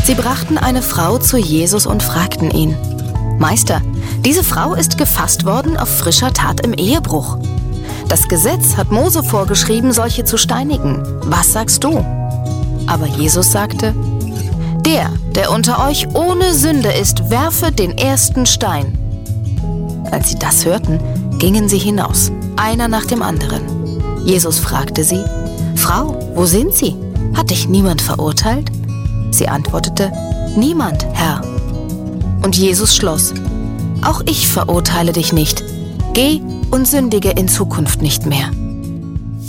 Sie brachten eine Frau zu Jesus und fragten ihn: Meister, diese Frau ist gefasst worden auf frischer Tat im Ehebruch. Das Gesetz hat Mose vorgeschrieben, solche zu steinigen. Was sagst du? Aber Jesus sagte: Der unter euch ohne Sünde ist, werfe den ersten Stein. Als sie das hörten, gingen sie hinaus, einer nach dem anderen. Jesus fragte sie: Frau, wo sind sie? Hat dich niemand verurteilt? Sie antwortete: Niemand, Herr. Und Jesus schloss: Auch ich verurteile dich nicht. Geh und sündige in Zukunft nicht mehr.